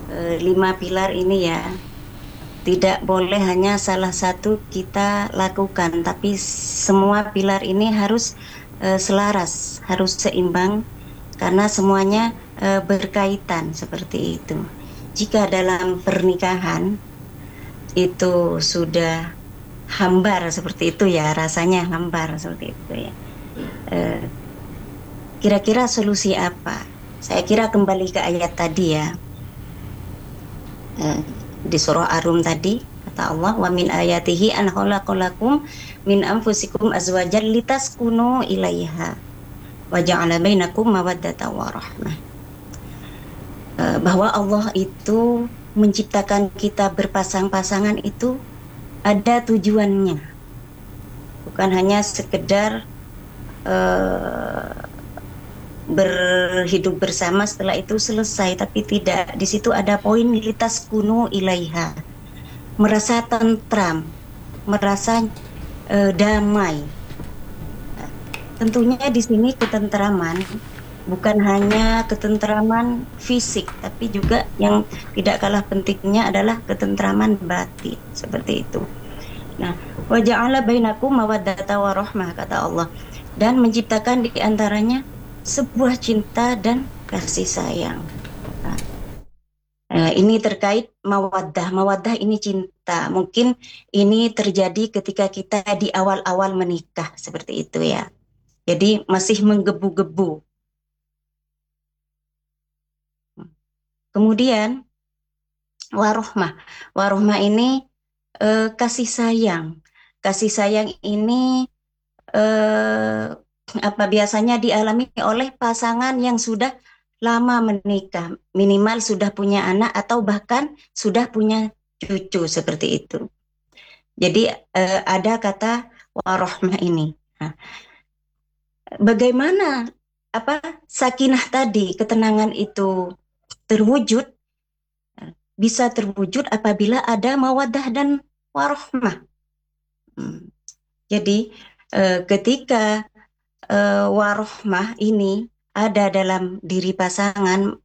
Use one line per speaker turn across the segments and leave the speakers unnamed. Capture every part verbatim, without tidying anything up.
eh, lima pilar ini ya, tidak boleh hanya salah satu kita lakukan, tapi semua pilar ini harus eh, selaras, harus seimbang karena semuanya eh, berkaitan seperti itu. Jika dalam pernikahan itu sudah hambar seperti itu ya, rasanya hambar seperti itu ya. Eh, Kira-kira solusi apa? Saya kira kembali ke ayat tadi ya, eh, di surah Ar-Rum tadi, kata Allah, wa min ayatihi an khalaqalakum min anfusikum azwajan litaskunu ilaiha wa ja'ala bainakum mawaddatan wa rahmah. Eh, bahwa Allah itu menciptakan kita berpasang-pasangan itu ada tujuannya, bukan hanya sekedar eh, berhidup bersama setelah itu selesai, tapi tidak, di situ ada poin litas kuno ilaiha, merasa tentram, merasa eh, damai. Nah, tentunya di sini ketentraman bukan hanya ketentraman fisik, tapi juga yang tidak kalah pentingnya adalah ketentraman batin, seperti itu. Nah, wa ja'ala bainakum mawaddata wa rahmah, kata Allah, dan menciptakan di antaranya sebuah cinta dan kasih sayang. Nah, eh, ini terkait mawaddah. Mawaddah ini cinta. Mungkin ini terjadi ketika kita di awal-awal menikah, seperti itu ya. Jadi masih menggebu-gebu. Kemudian warohmah. Warohmah ini eh, kasih sayang. Kasih sayang ini eh, apa biasanya dialami oleh pasangan yang sudah lama menikah, minimal sudah punya anak atau bahkan sudah punya cucu seperti itu. Jadi eh, ada kata warohmah ini. Nah, bagaimana apa sakinah tadi, ketenangan itu terwujud, bisa terwujud apabila ada mawaddah dan warohmah. Hmm. Jadi eh, ketika uh, warohmah ini ada dalam diri pasangan,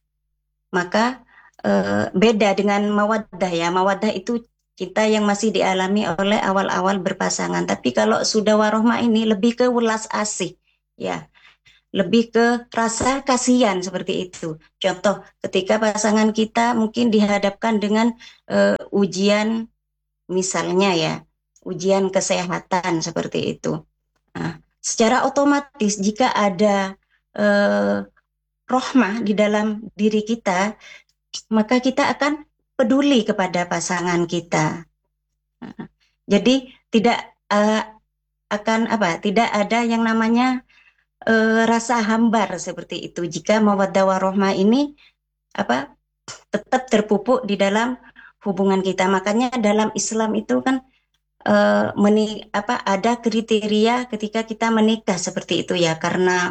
maka uh, beda dengan mawaddah ya. Mawaddah itu cinta yang masih dialami oleh awal-awal berpasangan. Tapi kalau sudah warohmah ini lebih ke welas asih, ya, lebih ke rasa kasihan seperti itu. Contoh, ketika pasangan kita mungkin dihadapkan dengan uh, ujian, misalnya ya, ujian kesehatan seperti itu. Nah, secara otomatis jika ada eh, rohmah di dalam diri kita, maka kita akan peduli kepada pasangan kita. Nah, jadi tidak eh, akan apa? Tidak ada yang namanya eh, rasa hambar seperti itu. Jika mawaddah warohmah ini apa? Tetap terpupuk di dalam hubungan kita. Makanya dalam Islam itu kan eh, meni, apa ada kriteria ketika kita menikah seperti itu ya, karena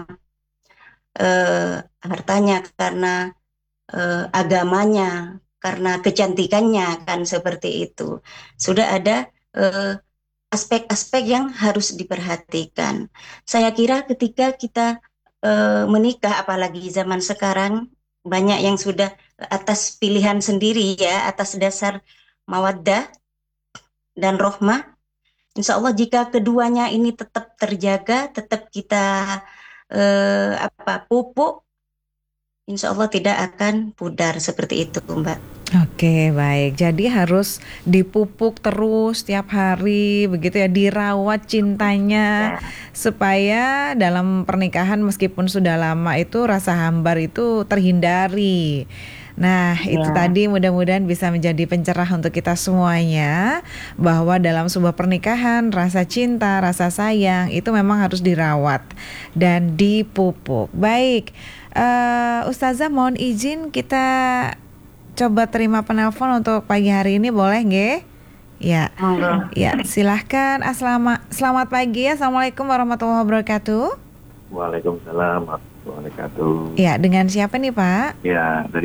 eh, hartanya, karena eh, agamanya, karena kecantikannya, kan seperti itu. Sudah ada eh, aspek-aspek yang harus diperhatikan. Saya kira ketika kita eh, menikah, apalagi zaman sekarang, banyak yang sudah atas pilihan sendiri ya, atas dasar mawaddah dan rohmah. Insya Allah jika keduanya ini tetap terjaga, tetap kita eh, apa pupuk, insya Allah tidak akan pudar seperti itu, Mbak.
Oke, baik. Jadi harus dipupuk terus tiap hari, begitu ya, dirawat cintanya
Ya,
supaya dalam pernikahan meskipun sudah lama itu rasa hambar itu terhindari. Nah, itu
ya,
tadi mudah-mudahan bisa menjadi pencerah untuk kita semuanya bahwa dalam sebuah pernikahan rasa cinta, rasa sayang itu memang harus dirawat dan dipupuk. Baik, eh, Ustazah mohon izin kita coba terima penelpon untuk pagi hari ini, boleh nggih? Ya,
monggo.
ya silahkan. Aslama, selamat pagi ya. Assalamualaikum warahmatullahi wabarakatuh.
Waalaikumsalam warahmatullahi wabarakatuh.
Ya, dengan siapa nih Pak?
Ya, dari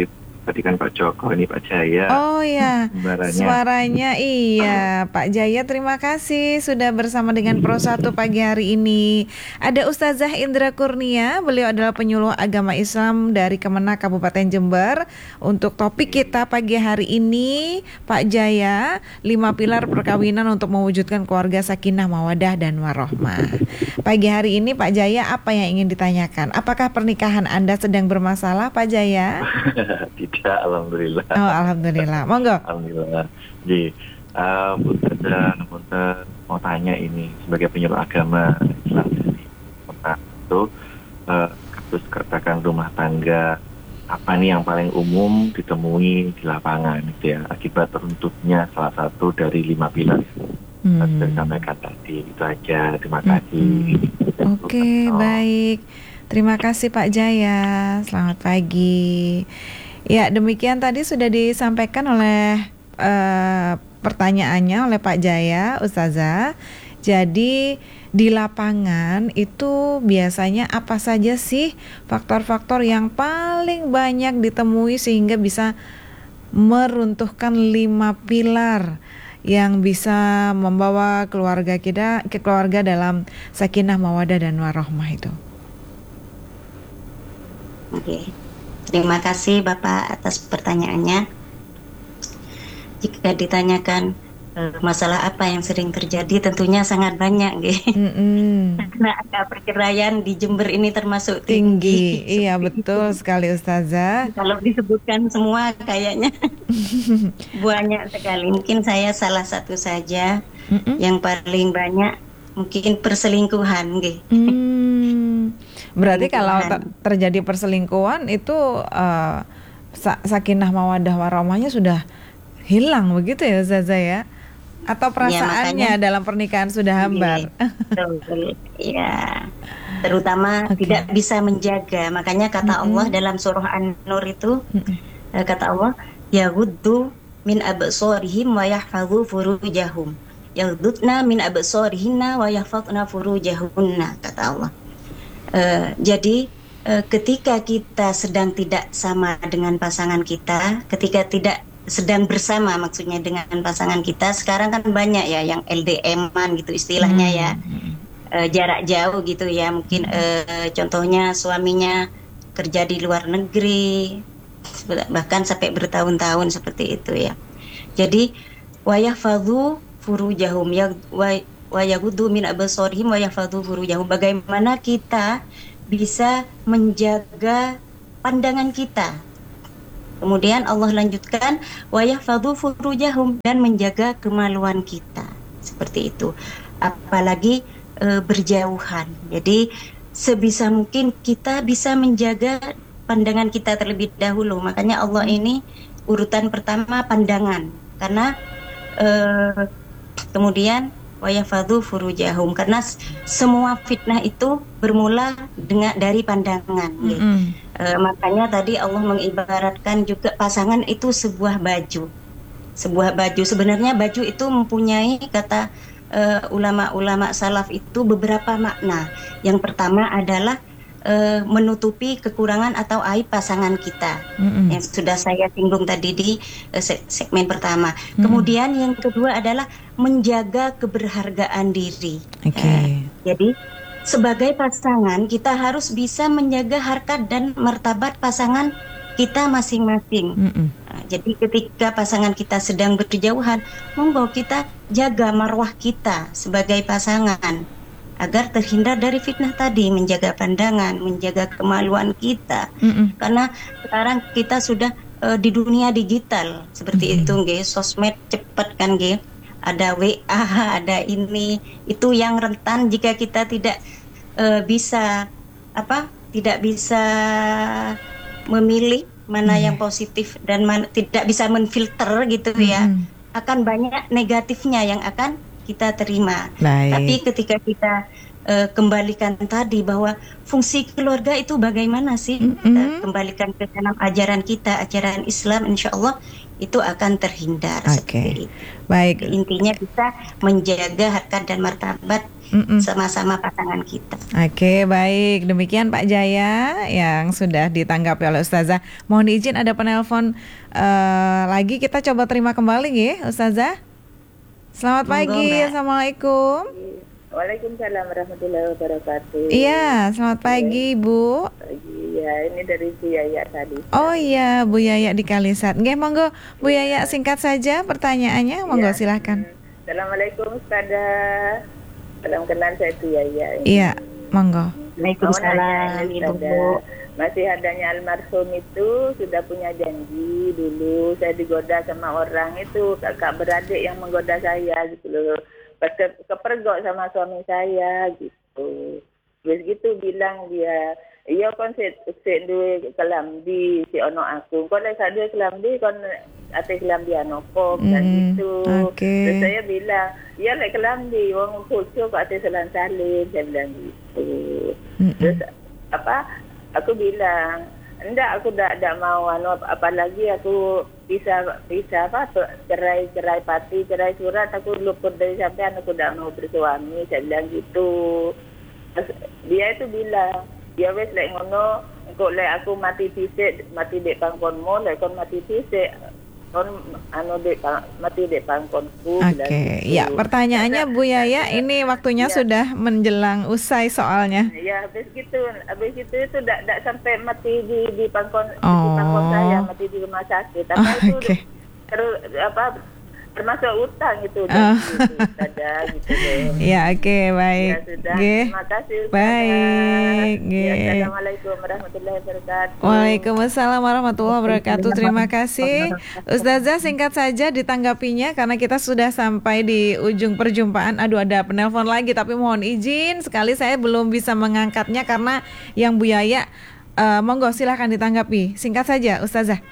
tadi kan Pak Joko, ini Pak Jaya.
Oh ya,
Suaranya.
suaranya iya. Pak Jaya, terima kasih sudah bersama dengan Pro satu pagi hari ini. Ada Ustazah Indra Kurnia, beliau adalah penyuluh agama Islam dari Kemenak Kabupaten Jember. Untuk topik kita pagi hari ini, Pak Jaya, lima pilar perkawinan untuk mewujudkan keluarga sakinah, mawadah, dan warohmah. Pagi hari ini Pak Jaya, apa yang ingin ditanyakan? Apakah pernikahan Anda sedang bermasalah, Pak Jaya?
Tidak, alhamdulillah.
Oh, alhamdulillah. Monggo.
Alhamdulillah. Jadi, uh, Bunda, Bunda mau tanya ini sebagai penyuluh agama Islam dari Kemenak itu, uh, kasus keretakan rumah tangga apa nih yang paling umum ditemui di lapangan, gitu ya, akibat terbentuknya salah satu dari lima pilar yang
Hmm.
sudah disampaikan tadi. Itu aja. Terima kasih.
Hmm. Oke,
Oh.
baik. Terima kasih Pak Jaya. Selamat pagi. Ya, demikian tadi sudah disampaikan oleh eh, pertanyaannya oleh Pak Jaya, Ustazah. Jadi di lapangan itu biasanya apa saja sih faktor-faktor yang paling banyak ditemui sehingga bisa meruntuhkan lima pilar yang bisa membawa keluarga kita ke keluarga dalam sakinah, mawadah, dan warohmah itu?
Oke, terima kasih Bapak atas pertanyaannya. Jika ditanyakan eh, masalah apa yang sering terjadi, tentunya sangat banyak, nggih.
Mm-mm.
Karena angka perceraian di Jember ini termasuk
Tinggi,
tinggi.
iya
Seperti
betul
itu.
sekali Ustazah.
Kalau disebutkan semua kayaknya banyak sekali. Mungkin saya salah satu saja
Mm-mm.
yang paling banyak, mungkin perselingkuhan, nggih.
Hmm, berarti kalau
Perselingkuhan.
ter- terjadi perselingkuhan itu eh, sa- sakinah, mawadah, warohmahnya sudah hilang begitu ya Ustazah ya? Atau perasaannya
makanya-
dalam pernikahan sudah hambar?
Betul, ya. Terutama
Oke.
tidak bisa menjaga. Makanya kata
Mm-mm.
Allah dalam surah An-Nur itu,
Mm-mm.
eh, kata Allah, yaghuddu min absarihim wa yahfazu furujahum. Yaghuddna min absarihinna wa yahfazna furujahunna, kata Allah. Eh, jadi eh, ketika kita sedang tidak sama dengan pasangan kita, ketika tidak sedang bersama maksudnya dengan pasangan kita, sekarang kan banyak ya yang L D M-an gitu istilahnya ya.
Hmm.
Eh, jarak jauh gitu ya, mungkin eh, contohnya suaminya kerja di luar negeri, bahkan sampai bertahun-tahun seperti itu ya. Jadi wayahfadhu furujahum ya wayaghuddu min absarihim wayahfadhu furujahum. Bagaimana kita bisa menjaga pandangan kita? Kemudian Allah lanjutkan wayahfadhu furujahum, dan menjaga kemaluan kita. Seperti itu. Apalagi e, berjauhan. Jadi sebisa mungkin kita bisa menjaga pandangan kita terlebih dahulu. Makanya Allah ini urutan pertama pandangan. Karena e, kemudian wayahfadhu furujahum, karena semua fitnah itu bermula dengan dari pandangan. Gitu.
Mm-mm.
E, makanya tadi Allah mengibaratkan juga pasangan itu sebuah baju. Sebuah baju, sebenarnya baju itu mempunyai, kata e, ulama-ulama salaf itu, beberapa makna. Yang pertama adalah e, menutupi kekurangan atau aib pasangan kita.
Mm-mm.
Yang sudah saya singgung tadi di e, se- segmen pertama.
Mm-mm.
Kemudian yang kedua adalah menjaga keberhargaan diri.
Oke.
Eh, jadi sebagai pasangan kita harus bisa menjaga harkat dan martabat pasangan kita masing-masing.
Mm-mm.
Nah, jadi ketika pasangan kita sedang berjauhan, monggo kita jaga marwah kita sebagai pasangan agar terhindar dari fitnah tadi, menjaga pandangan, menjaga kemaluan kita.
Mm-mm.
Karena sekarang kita sudah eh, di dunia digital seperti
Mm-mm.
itu, nggih. Sosmed cepat kan, nggih. Ada W A, ada ini, itu yang rentan jika kita tidak eh, bisa apa? Tidak bisa memilih mana
Iya.
yang positif dan mana, tidak bisa menfilter gitu ya.
Mm-mm.
Akan banyak negatifnya yang akan kita terima.
Baik.
Tapi ketika kita eh, kembalikan tadi bahwa fungsi keluarga itu bagaimana sih, kita
Mm-mm.
kembalikan ke dalam ajaran kita, ajaran Islam, insya Allah itu akan terhindar
Oke,
seperti itu.
baik.
Intinya kita menjaga harkat dan martabat
Mm-mm.
sama-sama pasangan kita.
Oke, baik. Demikian Pak Jaya yang sudah ditanggapi oleh Ustazah. Mohon izin ada penelpon eh, lagi, kita coba terima kembali ya Ustazah. Selamat
Monggo,
pagi,
Mbak.
Assalamualaikum.
Waalaikumsalam warahmatullahi wabarakatuh.
Iya, selamat pagi Bu.
Pagi. Ya, ini dari Bu Yaya tadi.
Oh iya, Bu Yaya di Kalisat. Nggih, monggo Bu Yaya singkat saja pertanyaannya, monggo
Ya.
silahkan.
Hmm. Assalamualaikum Ustazah. Salam kenal, saya Bu Yaya.
Iya, monggo.
Waalaikumsalam,
Ibu.
Ibu.
Masih adanya almarhum itu sudah punya janji dulu, saya digoda sama orang itu, kakak beradik yang menggoda saya gitu loh. Pas ke, kepergok sama suami saya gitu. Terus gitu bilang dia, iya kon sik sik duwe kelambi si ono aku. Kon lek sak duwe kelambi kon ate kelambi anopo kan
Hmm,
gitu.
oke.
Terus saya bilang, iya lek kelambi wong bojo kok ate selan salin, saya bilang gitu.
Mm-mm.
Terus apa? Aku bilang, enggak, aku enggak enggak mau anu apalagi aku bisa bisa apa cerai cerai pati cerai surat, aku luput dari sampean, aku enggak mau bersuami, saya bilang gitu. Terus dia itu bilang, ya wes lek ngono, engko lek aku mati dhisik, mati dek pangkonmu, lek kon mati dhisik, kon anu dek mati dek pangkonku.
Oke,
bilang gitu.
ya pertanyaannya Bu Yaya, ini waktunya
Ya.
sudah menjelang usai soalnya.
Ya, habis gitu, habis gitu itu tidak tidak sampai mati di di pangkon di
Oh.
pangkon saya, mati di rumah sakit. Apa
Oh,
itu
oke.
terus apa termasuk utang itu,
Oh.
gitu, ada gitu deh.
Ya, oke, baik.
Ya sudah,
Nggih.
terima kasih. Ustazah.
Baik,
Ya,
nggih.
Assalamualaikum warahmatullahi wabarakatuh.
Waalaikumsalam warahmatullahi wabarakatuh. Terima kasih. Ustazah singkat saja ditanggapinya karena kita sudah sampai di ujung perjumpaan. Aduh, ada penelpon lagi tapi mohon izin sekali saya belum bisa mengangkatnya karena yang Bu Yaya eh, monggo silahkan ditanggapi. Singkat saja Ustazah.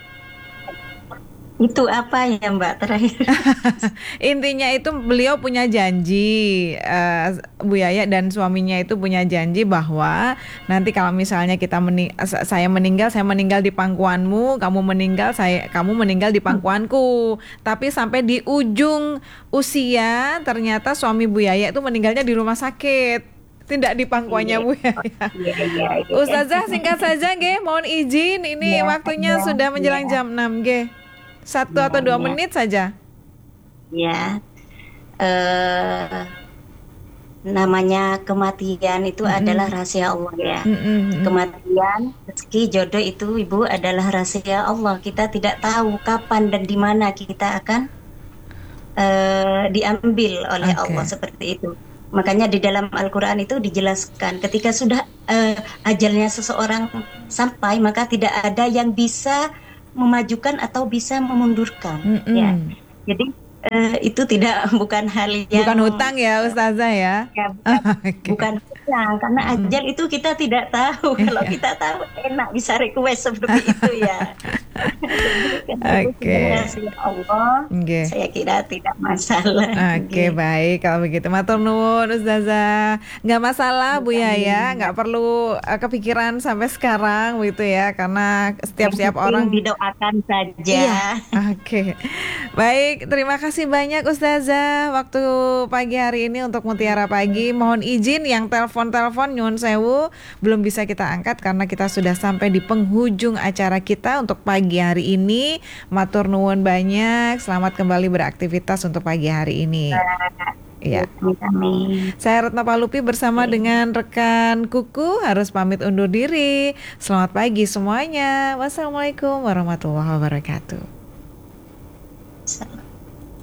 Itu apa ya Mbak terakhir?
Intinya itu beliau punya janji, eh, Bu Yaya dan suaminya itu punya janji bahwa nanti kalau misalnya kita meni- saya meninggal, saya meninggal di pangkuanmu, kamu meninggal, saya kamu meninggal di pangkuanku. Tapi sampai di ujung usia ternyata suami Bu Yaya itu meninggalnya di rumah sakit, tidak di pangkuannya Bu Yaya.
Iya, iya, iya.
Ustazah singkat saja nggih, mohon izin ini
Iya,
waktunya
iya,
sudah menjelang
iya.
jam enam nggih. Satu
Iya,
atau dua
iya.
menit saja.
Ya, eh, namanya kematian itu
Mm-mm.
adalah rahasia Allah ya.
Mm-mm.
Kematian, rezeki, jodoh itu Ibu adalah rahasia Allah. Kita tidak tahu kapan dan di mana kita akan eh, diambil oleh
Oke.
Allah seperti itu. Makanya di dalam Al-Quran itu dijelaskan ketika sudah eh, ajalnya seseorang sampai, maka tidak ada yang bisa memajukan atau bisa memundurkan.
Mm-mm.
Ya, jadi eh, itu tidak bukan hal yang
Bukan hutang ya Ustazah ya.
ya, bukan,
Oke.
bukan hutang, karena
Mm-mm.
ajal itu kita tidak tahu. Kalau
Iya.
kita tahu enak bisa request seperti itu ya. Jadi, karena itu
Oke.
sudah rahasia Allah,
Nggih.
saya kira tidak masalah.
Oke,
Nggih.
baik kalau begitu. Matur nuwun Ustazah. Nggak masalah Bu Yaya, nggak perlu eh, kepikiran sampai sekarang begitu ya, karena setiap-setiap
Yang penting
orang.
didoakan saja.
Iya. Oke. Baik, terima kasih banyak Ustazah waktu pagi hari ini untuk Mutiara Pagi. Mohon izin yang telepon-telepon nyuwun sewu belum bisa kita angkat karena kita sudah sampai di penghujung acara kita untuk pagi hari ini. Matur nuwun banyak. Selamat kembali beraktivitas untuk pagi hari ini. Iya.
Amin.
Saya Retno Palupi bersama dengan rekan Kuku harus pamit undur diri. Selamat pagi semuanya. Wassalamualaikum warahmatullahi wabarakatuh.